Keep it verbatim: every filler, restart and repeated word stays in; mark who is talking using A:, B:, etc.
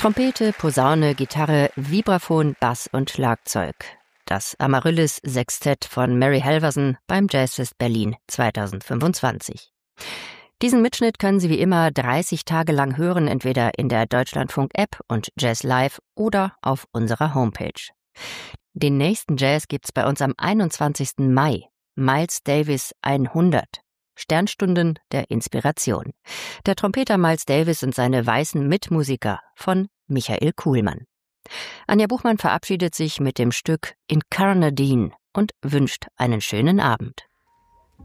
A: Trompete, Posaune, Gitarre, Vibraphon, Bass und Schlagzeug. Das Amaryllis-Sextett von Mary Halverson beim Jazzfest Berlin zweitausendfünfundzwanzig. Diesen Mitschnitt können Sie wie immer dreißig Tage lang hören, entweder in der Deutschlandfunk-App und Jazz Live oder auf unserer Homepage. Den nächsten Jazz gibt's bei uns am einundzwanzigsten Mai. Miles Davis hundert. Sternstunden der Inspiration. Der Trompeter Miles Davis und seine weißen Mitmusiker von Michael Kuhlmann. Anja Buchmann verabschiedet sich mit dem Stück Incarnadine und wünscht einen schönen Abend.